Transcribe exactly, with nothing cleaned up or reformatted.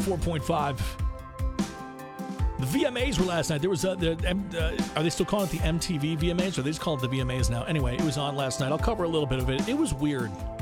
four point five. The V M As were last night. There was uh, the uh, are they still calling it the M T V V M As, or they just call it the V M As now? Anyway, it was on last night. I'll cover a little bit of it. It was weird.